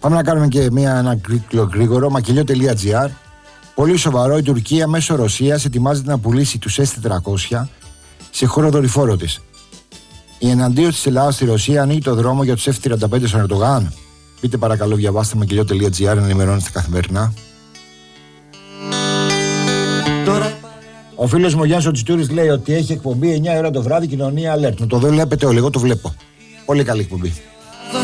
Πάμε να κάνουμε και ένα γρήγορο. Μακελιό.gr. Πολύ σοβαρό, η Τουρκία μέσω Ρωσίας ετοιμάζεται να πουλήσει τους S-400 σε χώρο δορυφόρο της. Η εναντίωση της Ελλάδας στη Ρωσία ανοίγει το δρόμο για τους F-35 στον Ερντογάν. Πείτε παρακαλώ, διαβάστε μακελιό.gr, ενημερώνεστε καθημερινά. Ο φίλος μου ο Γιάννης ο Τσιτούρης λέει ότι έχει εκπομπή 9 ώρα το βράδυ, κοινωνία alert. Να το βλέπετε όλοι, εγώ το βλέπω. Πολύ καλή εκπομπή.